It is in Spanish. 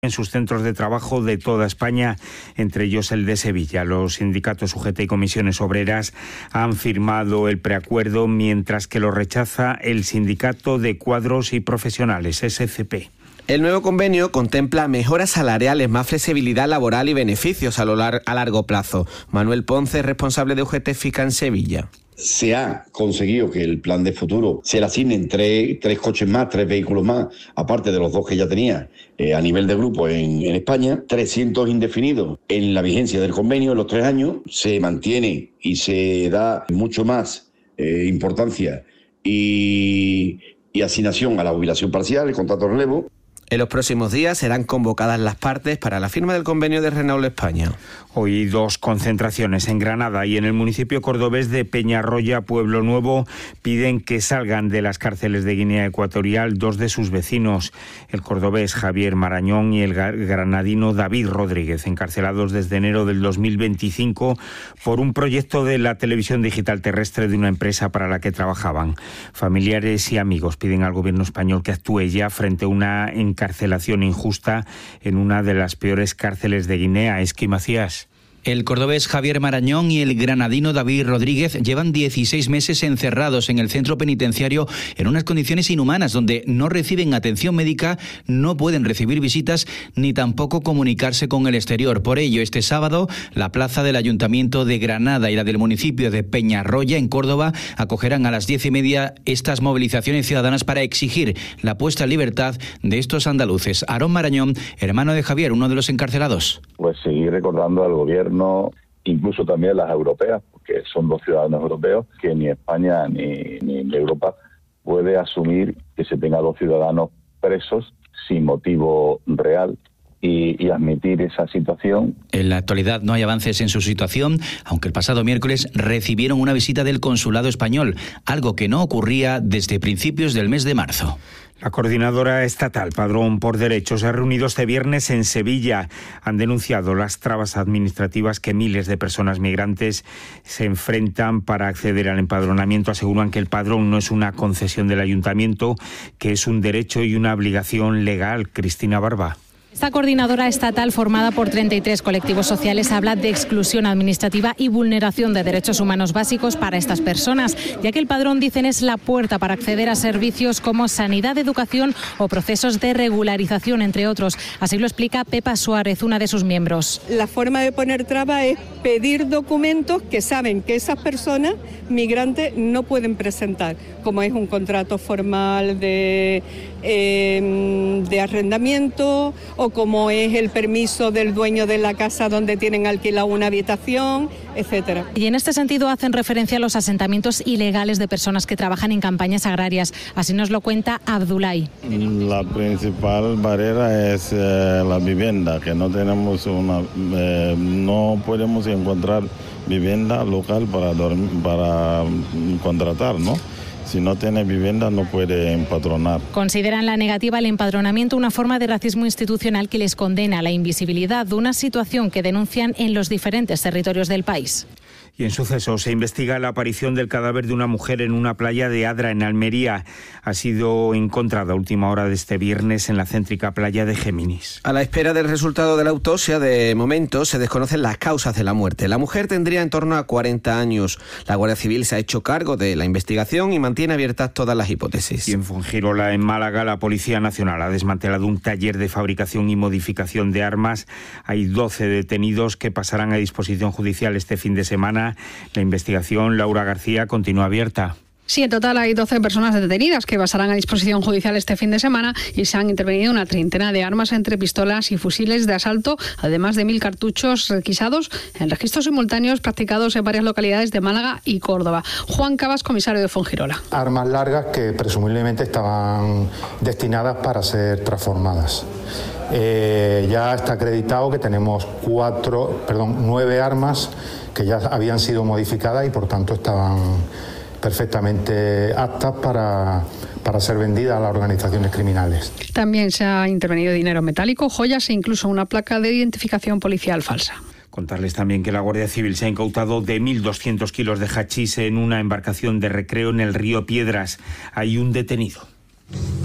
en sus centros de trabajo de toda España, entre ellos el de Sevilla. Los sindicatos UGT y comisiones obreras han firmado el preacuerdo, mientras que lo rechaza el sindicato de cuadros y profesionales, SCP. El nuevo convenio contempla mejoras salariales, más flexibilidad laboral y beneficios a largo plazo. Manuel Ponce, responsable de UGT FICA en Sevilla. Se ha conseguido que el plan de futuro se le asignen tres coches más, 3 vehículos más, aparte de los 2 que ya tenía a nivel de grupo en España, 300 indefinidos en la vigencia del convenio en los 3 años. Se mantiene y se da mucho más importancia y asignación a la jubilación parcial, el contrato de relevo. En los próximos días serán convocadas las partes para la firma del convenio de Renault España. Hoy 2 concentraciones en Granada y en el municipio cordobés de Peñarroya, Pueblo Nuevo, piden que salgan de las cárceles de Guinea Ecuatorial 2 de sus vecinos, el cordobés Javier Marañón y el granadino David Rodríguez, encarcelados desde enero del 2025 por un proyecto de la televisión digital terrestre de una empresa para la que trabajaban. Familiares y amigos piden al gobierno español que actúe ya frente a una encarcelación injusta en una de las peores cárceles de Guinea. Esqui Macías. El cordobés Javier Marañón y el granadino David Rodríguez llevan 16 meses encerrados en el centro penitenciario en unas condiciones inhumanas donde no reciben atención médica, no pueden recibir visitas ni tampoco comunicarse con el exterior. Por ello, este sábado, la plaza del Ayuntamiento de Granada y la del municipio de Peñarroya, en Córdoba, acogerán a las 10:30 estas movilizaciones ciudadanas para exigir la puesta en libertad de estos andaluces. Aarón Marañón, hermano de Javier, uno de los encarcelados. Pues seguir recordando al gobierno, incluso también las europeas, porque son 2 ciudadanos europeos, que ni España ni Europa puede asumir que se tenga 2 ciudadanos presos sin motivo real y admitir esa situación. En la actualidad no hay avances en su situación, aunque el pasado miércoles recibieron una visita del consulado español, algo que no ocurría desde principios del mes de marzo. La coordinadora estatal Padrón por Derechos se ha reunido este viernes en Sevilla. Han denunciado las trabas administrativas que miles de personas migrantes se enfrentan para acceder al empadronamiento. Aseguran que el padrón no es una concesión del ayuntamiento, que es un derecho y una obligación legal. Cristina Barba. Esta coordinadora estatal, formada por 33 colectivos sociales, habla de exclusión administrativa y vulneración de derechos humanos básicos para estas personas, ya que el padrón, dicen, es la puerta para acceder a servicios como sanidad, educación o procesos de regularización, entre otros. Así lo explica Pepa Suárez, una de sus miembros. La forma de poner traba es pedir documentos que saben que esas personas migrantes no pueden presentar, como es un contrato formal de arrendamiento, o como es el permiso del dueño de la casa donde tienen alquilado una habitación, etcétera. Y en este sentido hacen referencia a los asentamientos ilegales de personas que trabajan en campañas agrarias. Así nos lo cuenta Abdulay. La principal barrera es la vivienda, que no tenemos no podemos encontrar vivienda local para contratar, ¿no? Si no tiene vivienda no puede empadronar. Consideran la negativa al empadronamiento una forma de racismo institucional que les condena a la invisibilidad de una situación que denuncian en los diferentes territorios del país. Y en sucesos se investiga la aparición del cadáver de una mujer en una playa de Adra, en Almería. Ha sido encontrada a última hora de este viernes en la céntrica playa de Géminis. A la espera del resultado de la autopsia, de momento se desconocen las causas de la muerte. La mujer tendría en torno a 40 años. La Guardia Civil se ha hecho cargo de la investigación y mantiene abiertas todas las hipótesis. Y en Fuengirola, en Málaga, la Policía Nacional ha desmantelado un taller de fabricación y modificación de armas. Hay 12 detenidos que pasarán a disposición judicial este fin de semana. La investigación, Laura García, continúa abierta. Sí, en total hay 12 personas detenidas que pasarán a disposición judicial este fin de semana y se han intervenido una treintena de armas entre pistolas y fusiles de asalto, además de 1.000 cartuchos requisados en registros simultáneos practicados en varias localidades de Málaga y Córdoba. Juan Cabas, comisario de Fuengirola. Armas largas que presumiblemente estaban destinadas para ser transformadas. Ya está acreditado que tenemos 9 armas que ya habían sido modificadas y por tanto estaban perfectamente aptas para ser vendidas a las organizaciones criminales. También se ha intervenido dinero metálico, joyas e incluso una placa de identificación policial falsa. Contarles también que la Guardia Civil se ha incautado de 1.200 kilos de hachís en una embarcación de recreo en el río Piedras. Hay un detenido.